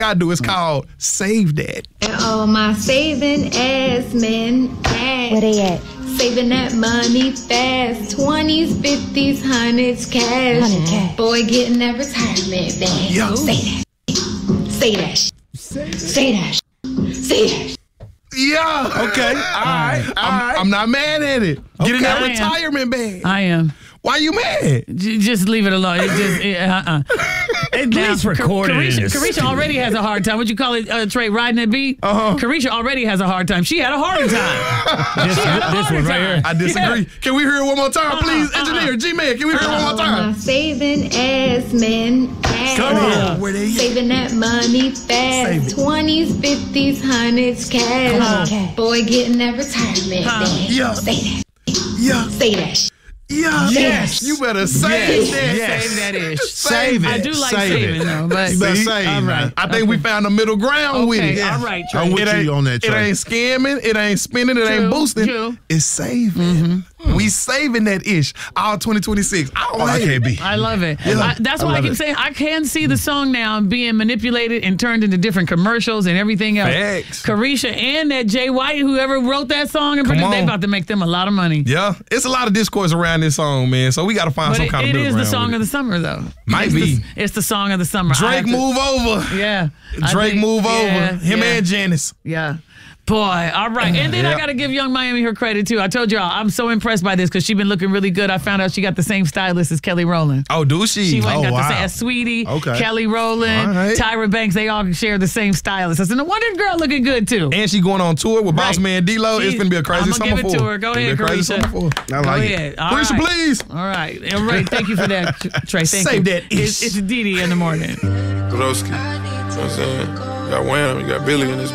I do. It's called Save That. And all my saving ass men Where they at? saving that money fast. 20s, 50s, 100s cash. 100 cash. Boy, getting that retirement bag. Yeah. Say that. Say that. Say that. Say that. Yeah. Okay. All right. I'm not mad at it. Getting that I am. retirement bag. I am. Why you mad? Just leave it alone. At least record it. Carisha already has a hard time. What you call it, Trey, riding that beat? Carisha already has a hard time. She had a harder time. This one right here. I disagree. Yeah. Can we hear it one more time, please? Engineer, G-Man, can we hear it one more All my time? saving ass men Come on. Where they at? saving that money Save fast. it. 20s, 50s, 100s cash. cash. Boy, getting that retirement bag. Yeah. Say that. Yeah. Say that. Yeah. Yes. You better save that. Yes. Save that ish. Save it. I do like Save saving it. though, but You better See? save, all man. right. I think we found a middle ground with Okay, it. all right, Trey. I'm with It you on that, It Trey. ain't scamming, it ain't spinning, it True, ain't boosting. true. It's saving. We saving that ish all 2026. I can't be. I love it. Yeah. That's why I love keep it. saying I can see the song now being manipulated and turned into different commercials and everything else. Facts. Carisha and that Jay White, whoever wrote that song, and produced, on. they about to make them a lot of money. Yeah, it's a lot of discourse around this song, man. So we got to find But some kind it of is middle the ground song with of it. the summer, though. Might It's be. It's the song of the summer. I Drake have to- move over. Yeah. I Drake think- move over. yeah, Him yeah. and Janice. Yeah. Boy, all right. And then I Yeah. got to give Young Miami her credit, too. I told y'all, I'm so impressed by this because she's been looking really good. I found out she got the same stylist as Kelly Rowland. Oh, do she? She went and got the wow. same as Sweetie, Okay. Kelly Rowland, All right. Tyra Banks. They all share the same stylist. I said, no wonder the girl looking good, too. And she going on tour with Boss Right. Man D-Lo. It's going to be a crazy I'ma summer give it for to her. Go It's gonna ahead, be a crazy Carisha. summer for her. I Go like it. ahead. All Carisha, right. please. All right. All right. Thank you for that, Trey. Thank Save you. that It's ish. Didi in the morning. Broski. You know what I'm saying? You got Wham, you got Billy in this